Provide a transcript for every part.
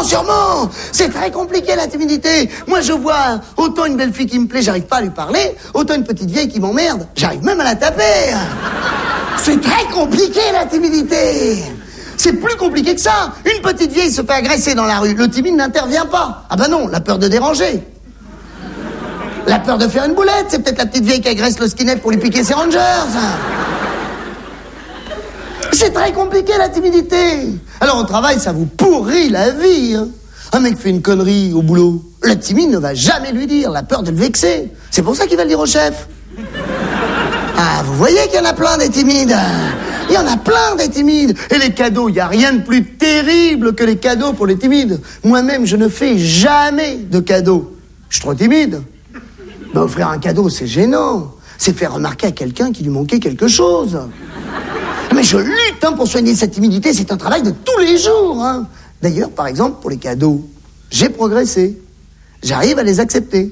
sûrement. C'est très compliqué, la timidité. Moi, je vois autant une belle fille qui me plaît, j'arrive pas à lui parler, autant une petite vieille qui m'emmerde, j'arrive même à la taper. C'est très compliqué, la timidité. C'est plus compliqué que ça. Une petite vieille se fait agresser dans la rue, le timide n'intervient pas. Ah ben non, la peur de déranger. La peur de faire une boulette, c'est peut-être la petite vieille qui agresse le skinhead pour lui piquer ses Rangers. C'est très compliqué, la timidité. Alors au travail, ça vous pourrit la vie. Hein. Un mec fait une connerie au boulot, le timide ne va jamais lui dire, la peur de le vexer. C'est pour ça qu'il va le dire au chef. Ah, vous voyez qu'il y en a plein des timides. Il y en a plein des timides. Et les cadeaux, il n'y a rien de plus terrible que les cadeaux pour les timides. Moi-même, je ne fais jamais de cadeaux. Je suis trop timide. Ben, offrir un cadeau, c'est gênant. C'est faire remarquer à quelqu'un qu'il lui manquait quelque chose. Mais je lutte pour soigner cette timidité. C'est un travail de tous les jours. Hein. D'ailleurs, par exemple, pour les cadeaux, j'ai progressé. J'arrive à les accepter.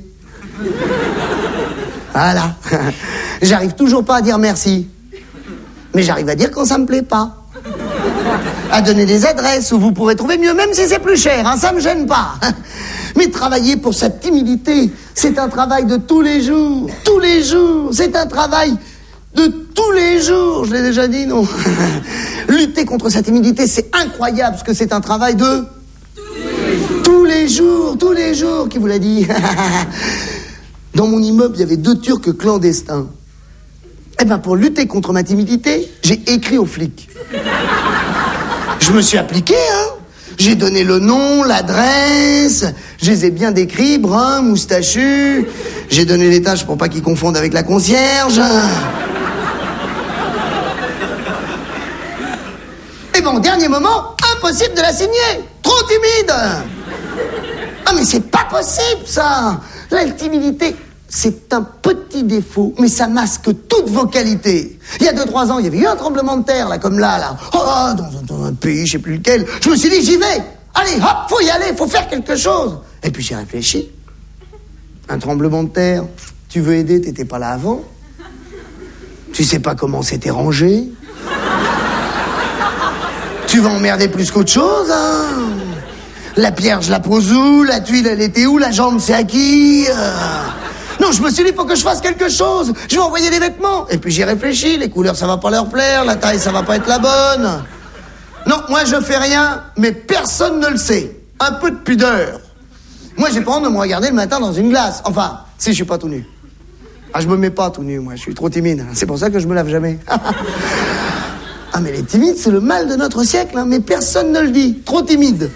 Voilà. J'arrive toujours pas à dire merci. Mais j'arrive à dire quand ça me plaît pas. À donner des adresses où vous pourrez trouver mieux, même si c'est plus cher, hein, ça me gêne pas. Mais travailler pour sa timidité, c'est un travail de tous les jours. Tous les jours, c'est un travail de tous les jours. Je l'ai déjà dit, non? Lutter contre sa timidité, c'est incroyable, parce que c'est un travail de... tous les jours, qui vous l'a dit? Dans mon immeuble, il y avait 2 Turcs clandestins. Eh ben, pour lutter contre ma timidité, j'ai écrit aux flics. Je me suis appliqué, hein. J'ai donné le nom, l'adresse, je les ai bien décrits, bruns, moustachus. J'ai donné les tâches pour pas qu'ils confondent avec la concierge. Et bon, au dernier moment, impossible de la signer. Trop timide. Ah, mais c'est pas possible, ça. La timidité, c'est un petit défaut, mais ça masque toutes vos qualités. Il y a 2-3 ans, il y avait eu un tremblement de terre, là, comme là. Oh, dans un pays, je sais plus lequel. Je me suis dit, j'y vais. Allez, hop, faut y aller, faut faire quelque chose. Et puis j'ai réfléchi. Un tremblement de terre, tu veux aider, t'étais pas là avant. Tu sais pas comment c'était rangé. Tu vas emmerder plus qu'autre chose, hein. La pierre, je la pose où? La tuile, elle était où? La jambe, c'est à qui? Non, je me suis dit, faut que je fasse quelque chose. Je vais envoyer des vêtements. Et puis j'ai réfléchi, les couleurs, ça va pas leur plaire, la taille, ça va pas être la bonne. Non, moi, je fais rien, mais personne ne le sait. Un peu de pudeur. Moi, j'ai pas honte de me regarder le matin dans une glace. Enfin, si je suis pas tout nu. Ah, je me mets pas tout nu, moi, je suis trop timide. C'est pour ça que je me lave jamais. Ah, mais les timides, c'est le mal de notre siècle, hein, mais personne ne le dit. Trop timide.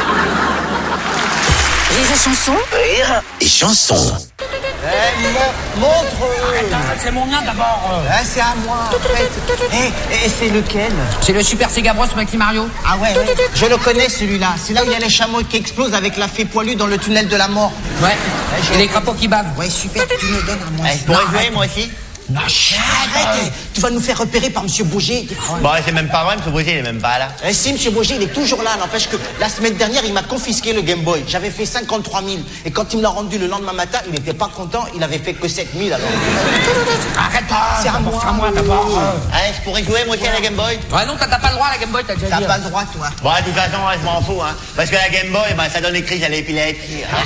Rire et chanson. Rire et chanson. Montre. C'est mon mien d'abord. C'est à moi. Et c'est lequel? C'est le Super Sega Bros Maxi Mario. Ah ouais. Je le connais celui-là. C'est là où il y a les chameaux qui explosent avec la fée poilue dans le tunnel de la mort. Ouais. Et les crapauds qui bavent. Ouais, super. Tu me donnes à moi. Je pourrais jouer, moi aussi? Non, arrête. Tu vas nous faire repérer par Monsieur Boger. Bon, c'est même pas vrai, M. Boger, il est même pas là. Si, Monsieur Boger, il est toujours là. N'empêche que la semaine dernière, il m'a confisqué le Game Boy. J'avais fait 53 000. Et quand il me l'a rendu le lendemain matin, il n'était pas content. Il avait fait que 7 000 alors. Arrête pas. C'est à moi d'abord. Je pourrais jouer, moi aussi, à la Game Boy? Ouais, non, t'as pas le droit à la Game Boy, t'as déjà dit. T'as pas le droit, toi. Bon, de toute façon, je m'en fous, hein. Parce que la Game Boy, ça donne des crises à l'épilepsie.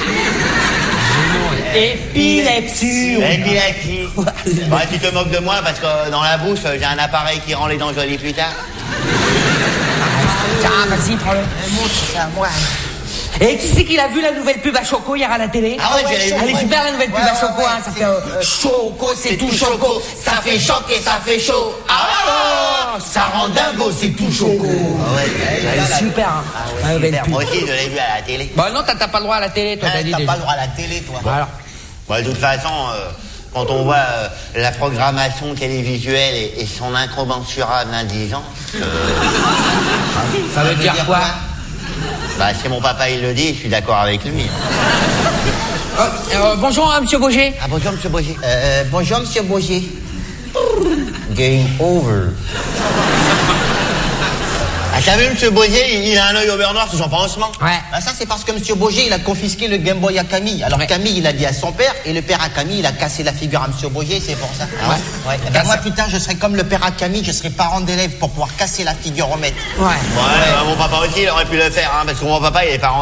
Épilepsie. L'épilepsie. Tu te moques de moi parce que dans la bouche, j'ai un appareil qui rend les dents jolies plus tard. Tiens, vas-y, prends-le. C'est à moi. Et qui c'est qu'il a vu la nouvelle pub à Choco hier à la télé? Ah ouais, j'ai vu. Elle est super, la nouvelle pub à Choco, hein. Ça fait Choco, c'est tout Choco. Ça fait choquer, ça fait chaud. Ah, ça rend dingo, c'est tout Choco. Ah ouais, Elle est super, hein. Ah ouais, super. Moi aussi, je l'ai vu à la télé. Bah non, t'as pas le droit à la télé, toi, t'as dit. T'as pas le droit à la télé, toi. Bah alors. Bon, de toute façon, quand on voit la programmation télévisuelle et son incommensurable indigence... Ça veut dire quoi? Bah, si mon papa il le dit, je suis d'accord avec lui. Bonjour, Monsieur Boger. Ah, bonjour, Monsieur Boger. Bonjour, Monsieur Boger. Game over. Ah, t'as vu, M. Boger, il a un œil au beurre noir sur son pansement. Ouais. Ah, ça, c'est parce que M. Boger, il a confisqué le Game Boy à Camille. Alors, ouais. Camille, il a dit à son père, et le père à Camille, il a cassé la figure à M. Boger, c'est pour ça. Ah ouais. Eh ben, moi, plus tard, je serai comme le père à Camille, je serai parent d'élève pour pouvoir casser la figure au maître. Ouais. Ouais, mon papa aussi, il aurait pu le faire, hein, parce que mon papa, il est parent